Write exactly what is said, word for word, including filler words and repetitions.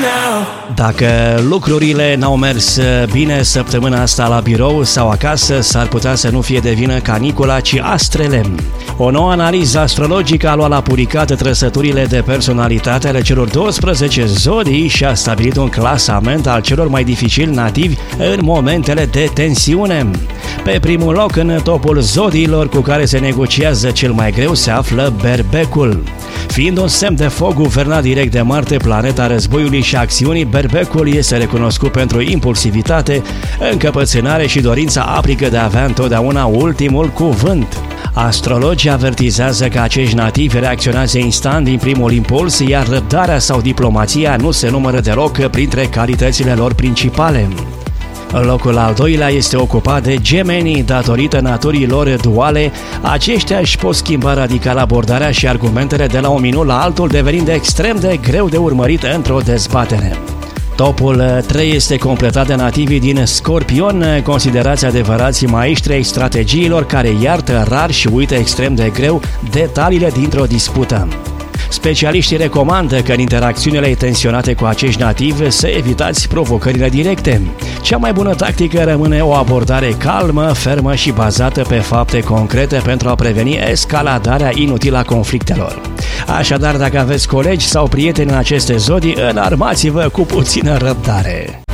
Dacă lucrurile n-au mers bine săptămâna asta la birou sau acasă, s-ar putea să nu fie de vină canicula, ci astrele. O nouă analiză astrologică a luat la puricat trăsăturile de personalitate ale celor douăsprezece zodii și a stabilit un clasament al celor mai dificili nativi în momentele de tensiune. Pe primul loc, în topul zodiilor cu care se negociază cel mai greu, se află Berbecul. Fiind un semn de foc guvernat direct de Marte, planeta războiului și acțiunii, Berbecul este recunoscut pentru impulsivitate, încăpățânare și dorința aprică de a avea întotdeauna ultimul cuvânt. Astrologii avertizează că acești nativi reacționează instant din primul impuls, iar răbdarea sau diplomația nu se numără deloc printre calitățile lor principale. Locul al doilea este ocupat de Gemenii. Datorită naturii lor duale, aceștia își pot schimba radical abordarea și argumentele de la un minut la altul, devenind extrem de greu de urmărit într-o dezbatere. Topul trei este completat de nativii din Scorpion, considerați adevărați maestri ai strategiilor, care iartă rar și uită extrem de greu detaliile dintr-o dispută. Specialiștii recomandă că în interacțiunile tensionate cu acești nativi să evitați provocările directe. Cea mai bună tactică rămâne o abordare calmă, fermă și bazată pe fapte concrete pentru a preveni escaladarea inutilă a conflictelor. Așadar, dacă aveți colegi sau prieteni în aceste zodii, înarmați-vă cu puțină răbdare.